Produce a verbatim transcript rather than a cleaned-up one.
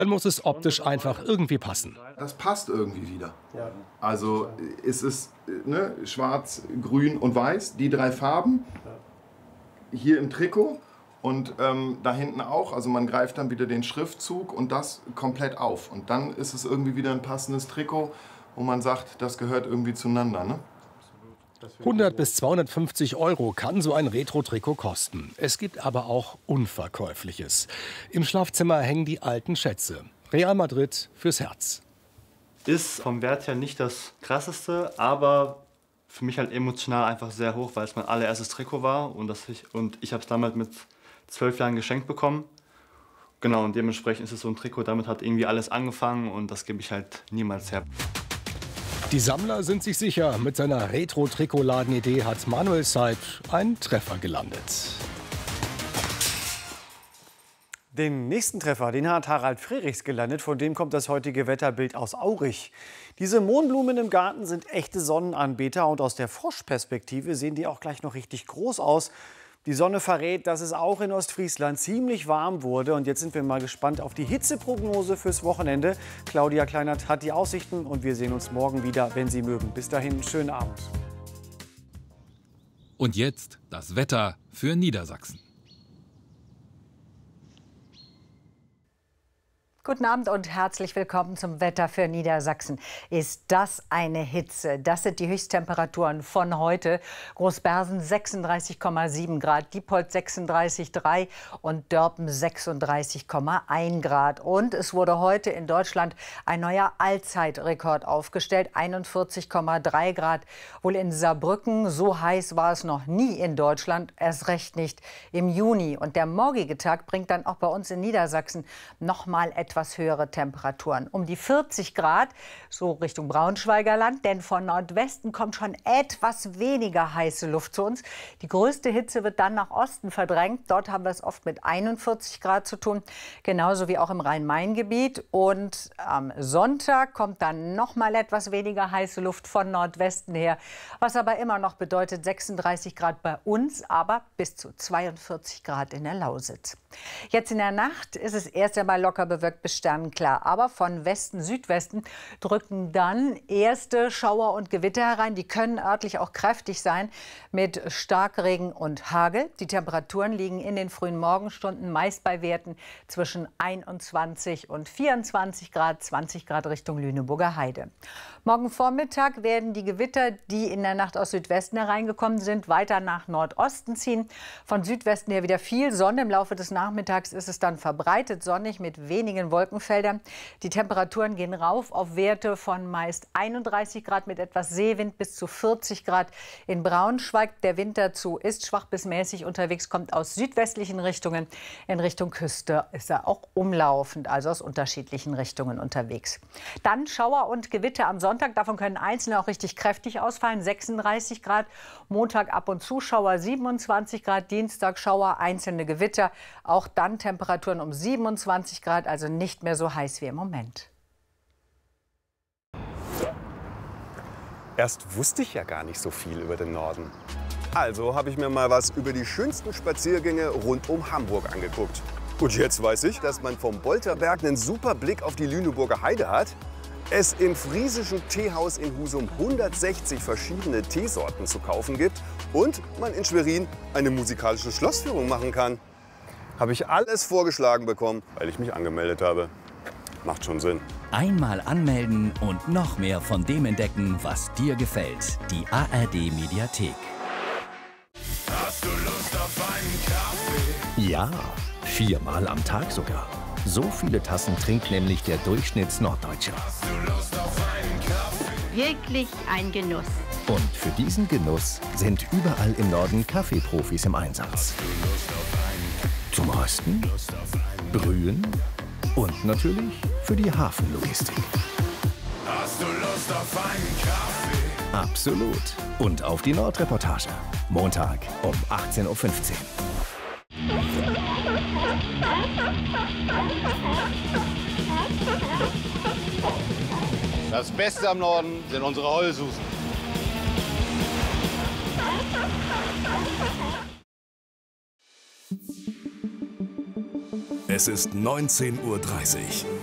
dann muss es optisch einfach irgendwie passen. Das passt irgendwie wieder. Also es ist ne, schwarz, grün und weiß, die drei Farben. Hier im Trikot und ähm, da hinten auch. Also man greift dann wieder den Schriftzug und das komplett auf. Und dann ist es irgendwie wieder ein passendes Trikot, wo man sagt, das gehört irgendwie zueinander. Ne? hundert bis zweihundertfünfzig Euro kann so ein Retro-Trikot kosten. Es gibt aber auch Unverkäufliches. Im Schlafzimmer hängen die alten Schätze. Real Madrid fürs Herz. Ist vom Wert her nicht das Krasseste, aber für mich halt emotional einfach sehr hoch, weil es mein allererstes Trikot war und, das ich, und ich habe es damals mit zwölf Jahren geschenkt bekommen. Genau, und dementsprechend ist es so ein Trikot, damit hat irgendwie alles angefangen und das gebe ich halt niemals her. Die Sammler sind sich sicher, mit seiner Retro-Trikotladen-Idee hat Manuel Seid einen Treffer gelandet. Den nächsten Treffer, den hat Harald Frerichs gelandet. Von dem kommt das heutige Wetterbild aus Aurich. Diese Mohnblumen im Garten sind echte Sonnenanbeter und aus der Froschperspektive sehen die auch gleich noch richtig groß aus. Die Sonne verrät, dass es auch in Ostfriesland ziemlich warm wurde. Und jetzt sind wir mal gespannt auf die Hitzeprognose fürs Wochenende. Claudia Kleinert hat die Aussichten und wir sehen uns morgen wieder, wenn Sie mögen. Bis dahin, schönen Abend. Und jetzt das Wetter für Niedersachsen. Guten Abend und herzlich willkommen zum Wetter für Niedersachsen. Ist das eine Hitze? Das sind die Höchsttemperaturen von heute. Großbersen sechsunddreißig Komma sieben Grad, Diepholz sechsunddreißig Komma drei und Dörpen sechsunddreißig Komma eins Grad. Und es wurde heute in Deutschland ein neuer Allzeitrekord aufgestellt, einundvierzig Komma drei Grad. Wohl in Saarbrücken, so heiß war es noch nie in Deutschland, erst recht nicht im Juni. Und der morgige Tag bringt dann auch bei uns in Niedersachsen noch mal etwas etwas höhere Temperaturen. Um die vierzig Grad, so Richtung Braunschweiger Land, denn von Nordwesten kommt schon etwas weniger heiße Luft zu uns. Die größte Hitze wird dann nach Osten verdrängt. Dort haben wir es oft mit einundvierzig Grad zu tun, genauso wie auch im Rhein-Main-Gebiet. Und am Sonntag kommt dann noch mal etwas weniger heiße Luft von Nordwesten her, was aber immer noch bedeutet sechsunddreißig Grad bei uns, aber bis zu zweiundvierzig Grad in der Lausitz. Jetzt in der Nacht ist es erst einmal locker bewölkt bis sternenklar, aber von Westen, Südwesten drücken dann erste Schauer und Gewitter herein. Die können örtlich auch kräftig sein mit Starkregen und Hagel. Die Temperaturen liegen in den frühen Morgenstunden meist bei Werten zwischen einundzwanzig und vierundzwanzig Grad, zwanzig Grad Richtung Lüneburger Heide. Morgen Vormittag werden die Gewitter, die in der Nacht aus Südwesten hereingekommen sind, weiter nach Nordosten ziehen. Von Südwesten her wieder viel Sonne. Im Laufe des Nachmittags ist es dann verbreitet sonnig mit wenigen Wolkenfeldern. Die Temperaturen gehen rauf auf Werte von meist einunddreißig Grad mit etwas Seewind bis zu vierzig Grad in Braunschweig. Der Wind dazu ist schwach bis mäßig unterwegs, kommt aus südwestlichen Richtungen. In Richtung Küste ist er auch umlaufend, also aus unterschiedlichen Richtungen unterwegs. Dann Schauer und Gewitter am Sonntag. Davon können einzelne auch richtig kräftig ausfallen. sechsunddreißig Grad. Montag ab und zu Schauer siebenundzwanzig Grad. Dienstag Schauer, einzelne Gewitter. Auch dann Temperaturen um siebenundzwanzig Grad, also nicht mehr so heiß wie im Moment. Erst wusste ich ja gar nicht so viel über den Norden. Also habe ich mir mal was über die schönsten Spaziergänge rund um Hamburg angeguckt. Und jetzt weiß ich, dass man vom Bolterberg einen super Blick auf die Lüneburger Heide hat. Es im friesischen Teehaus in Husum hundertsechzig verschiedene Teesorten zu kaufen gibt und man in Schwerin eine musikalische Schlossführung machen kann. Habe ich alles vorgeschlagen bekommen, weil ich mich angemeldet habe. Macht schon Sinn. Einmal anmelden und noch mehr von dem entdecken, was dir gefällt. Die A R D Mediathek. Hast du Lust auf einen Kaffee? Ja, viermal am Tag sogar. So viele Tassen trinkt nämlich der Durchschnittsnorddeutsche. Hast du Lust auf einen Kaffee? Wirklich ein Genuss. Und für diesen Genuss sind überall im Norden Kaffeeprofis im Einsatz. Hast du Lust auf einen? Zum Rösten, Lust auf einen? Brühen und natürlich für die Hafenlogistik. Hast du Lust auf einen Kaffee? Absolut. Und auf die Nordreportage. Montag um achtzehn Uhr fünfzehn. Das Beste am Norden sind unsere Heulsusen. Es ist neunzehn Uhr dreißig.